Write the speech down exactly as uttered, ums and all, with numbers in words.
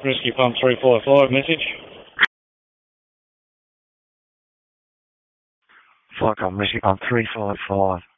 Rescue Pump three five five, message. Flycom, Rescue Pump three five five.